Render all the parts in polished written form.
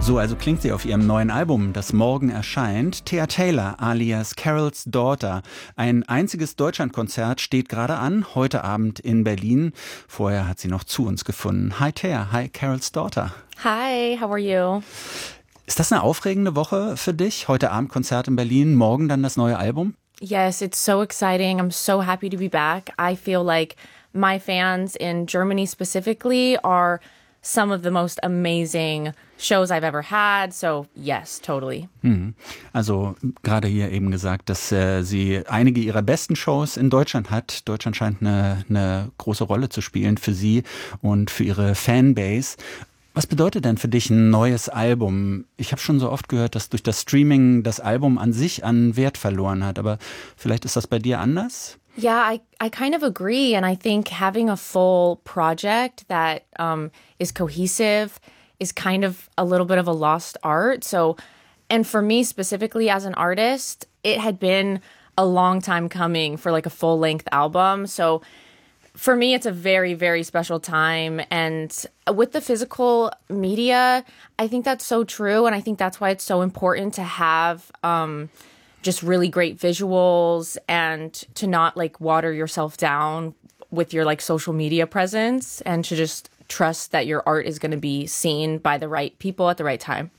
So also klingt sie auf ihrem neuen Album, das morgen erscheint. Thea Taylor alias Carol's Daughter. Ein einziges Deutschlandkonzert steht gerade an, heute Abend in Berlin. Vorher hat sie noch zu uns gefunden. Hi Thea, hi Carol's Daughter. Hi, how are you? Ist das eine aufregende Woche für dich? Heute Abend Konzert in Berlin, morgen dann das neue Album? Yes, it's so exciting. I'm so happy to be back. I feel like my fans in Germany specifically are some of the most amazing shows I've ever had. So yes, totally. Also gerade hier eben gesagt, dass sie einige ihrer besten Shows in Deutschland hat. Deutschland scheint eine große Rolle zu spielen für sie und für ihre Fanbase. Was bedeutet denn für dich ein neues Album? Ich habe schon so oft gehört, dass durch das Streaming das Album an sich an Wert verloren hat. Aber vielleicht ist das bei dir anders? Yeah, I kind of agree. And I think having a full project that is cohesive is kind of a little bit of a lost art. So, and for me specifically as an artist, it had been a long time coming for like a full length album. So for me, it's a very, very special time. And with the physical media, I think that's so true. And I think that's why it's so important to have just really great visuals and to not like water yourself down with your like social media presence and to just trust that your art is going to be seen by the right people at the right time.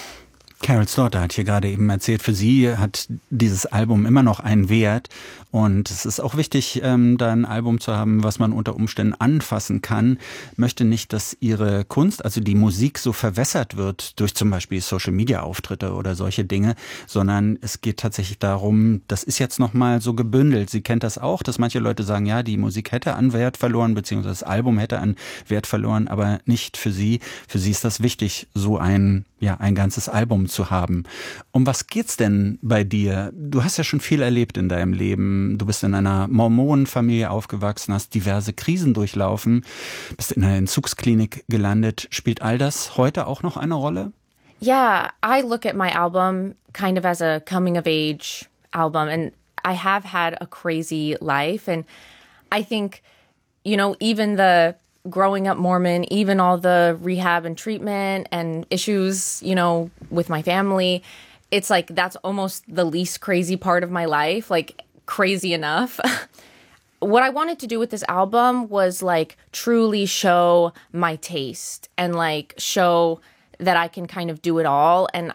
Carol's Daughter hat hier gerade eben erzählt, für sie hat dieses Album immer noch einen Wert und es ist auch wichtig, da ein Album zu haben, was man unter Umständen anfassen kann. Möchte nicht, dass ihre Kunst, also die Musik, so verwässert wird durch zum Beispiel Social-Media-Auftritte oder solche Dinge, sondern es geht tatsächlich darum, das ist jetzt nochmal so gebündelt. Sie kennt das auch, dass manche Leute sagen, ja, die Musik hätte an Wert verloren, beziehungsweise das Album hätte an Wert verloren, aber nicht für sie. Für sie ist das wichtig, so ein ganzes Album zu haben. Um was geht's denn bei dir? Du hast ja schon viel erlebt in deinem Leben. Du bist in einer Mormonenfamilie aufgewachsen, hast diverse Krisen durchlaufen, bist in einer Entzugsklinik gelandet. Spielt all das heute auch noch eine Rolle? Yeah, I look at my album kind of as a coming of age album, and I have had a crazy life. And I think, you know, even the growing up Mormon, even all the rehab and treatment and issues, you know, with my family, it's like that's almost the least crazy part of my life, like crazy enough. What I wanted to do with this album was like truly show my taste and like show that I can kind of do it all. And